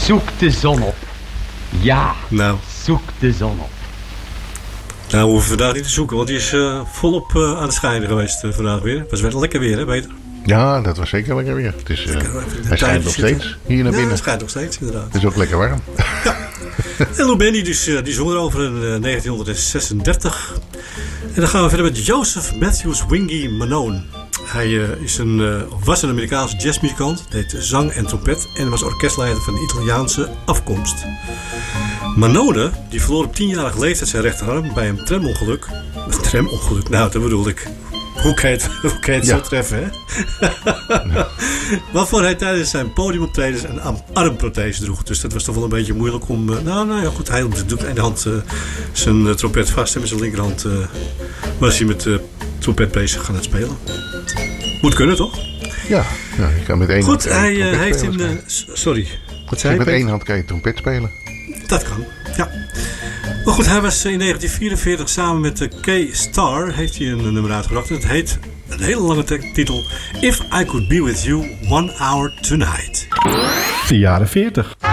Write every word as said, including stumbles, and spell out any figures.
Zoek de zon op. Ja, nou. zoek de zon op. Nou, we hoeven vandaag niet te zoeken, want die is uh, volop uh, aan het schijnen geweest uh, vandaag weer. Het was wel lekker weer, hè, Peter? Ja, dat was zeker lekker weer. Het is, uh, hij schijnt nog zitten. steeds hier naar binnen. Ja, het schijnt nog steeds, inderdaad. Het is ook lekker warm. Ja. En Lou Bendy, dus, uh, die zong erover in uh, negentien zesendertig. En dan gaan we verder met Joseph Matthews Wingy Manone. Hij uh, is een, uh, was een Amerikaanse jazzmuzikant, deed zang en trompet en was orkestleider van Italiaanse afkomst. Manone, die verloor op tienjarige leeftijd zijn rechterarm bij een tramongeluk. Een tramongeluk, nou dat bedoel ik. Hoe kan je het, hoe kan je het ja. zo treffen, hè? Ja. Waarvoor hij tijdens zijn podiumoptredens een armprothese droeg. Dus dat was toch wel een beetje moeilijk om... Uh, nou, nou ja, goed, hij doet aan de hand uh, zijn uh, trompet vast en met zijn linkerhand uh, was hij met uh, trompet bezig gaan het spelen. Moet kunnen, toch? Ja, ja je kan met één goed, hand hij uh, heeft in... Uh, sorry, wat zei Met je? één hand kan je trompet spelen. Dat kan, ja. Maar goed, hij was in negentien vierenveertig samen met de K-Star heeft hij een nummer uitgebracht. Het heet, een hele lange titel, If I Could Be With You One Hour Tonight. De jaren veertig.